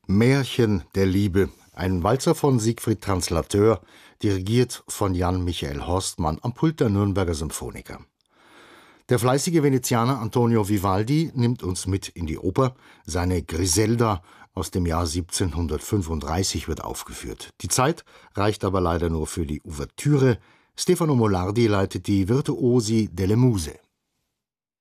Märchen der Liebe, ein Walzer von Siegfried Translateur, dirigiert von Jan Michael Horstmann am Pult der Nürnberger Symphoniker. Der fleißige Venezianer Antonio Vivaldi nimmt uns mit in die Oper. Seine Griselda aus dem Jahr 1735 wird aufgeführt. Die Zeit reicht aber leider nur für die Ouvertüre. Stefano Molardi leitet die Virtuosi delle Muse.